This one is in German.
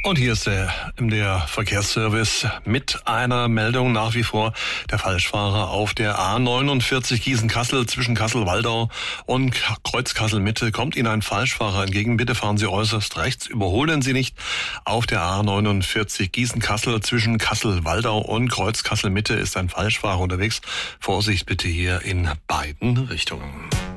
Und hier ist der MDR Verkehrsservice mit einer Meldung nach wie vor. Der Falschfahrer auf der A49 Gießen-Kassel zwischen Kassel-Waldau und Kreuz-Kassel-Mitte. Kommt Ihnen ein Falschfahrer entgegen, bitte fahren Sie äußerst rechts, überholen Sie nicht. Auf der A49 Gießen-Kassel zwischen Kassel-Waldau und Kreuz-Kassel-Mitte ist ein Falschfahrer unterwegs. Vorsicht bitte hier in beiden Richtungen.